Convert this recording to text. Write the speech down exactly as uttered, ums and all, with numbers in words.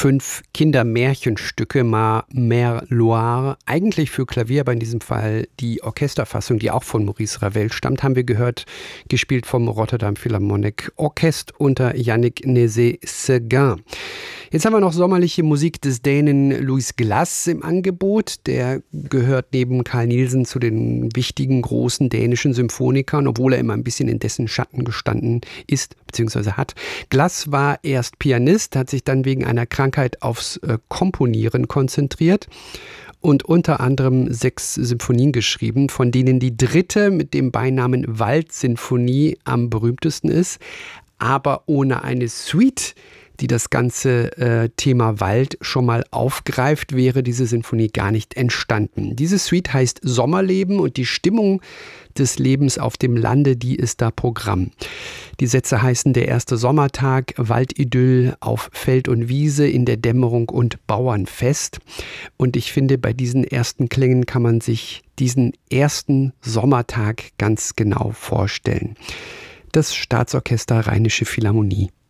fünf Kindermärchenstücke, Ma Mère Loire, eigentlich für Klavier, aber in diesem Fall die Orchesterfassung, die auch von Maurice Ravel stammt, haben wir gehört, gespielt vom Rotterdam Philharmonic Orchestre unter Yannick Nézet-Séguin. Jetzt haben wir noch sommerliche Musik des Dänen Louis Glass im Angebot. Der gehört neben Carl Nielsen zu den wichtigen, großen dänischen Symphonikern, obwohl er immer ein bisschen in dessen Schatten gestanden ist bzw. hat. Glass war erst Pianist, hat sich dann wegen einer Krankheit aufs äh, Komponieren konzentriert und unter anderem sechs Symphonien geschrieben, von denen die dritte mit dem Beinamen Waldsinfonie am berühmtesten ist, aber ohne eine Suite, die das ganze äh, Thema Wald schon mal aufgreift, wäre diese Sinfonie gar nicht entstanden. Diese Suite heißt Sommerleben und die Stimmung des Lebens auf dem Lande, die ist da Programm. Die Sätze heißen: Der erste Sommertag, Waldidyll auf Feld und Wiese, in der Dämmerung und Bauernfest. Und ich finde, bei diesen ersten Klängen kann man sich diesen ersten Sommertag ganz genau vorstellen. Das Staatsorchester Rheinische Philharmonie.